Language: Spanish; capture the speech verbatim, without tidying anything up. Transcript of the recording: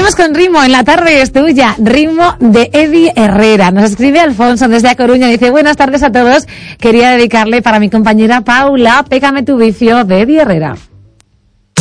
Seguimos con Ritmo, en la tarde es tuya, Ritmo de Eddie Herrera. Nos escribe Alfonso desde A Coruña, dice, buenas tardes a todos, quería dedicarle para mi compañera Paula, Pégame tu vicio, de Eddie Herrera.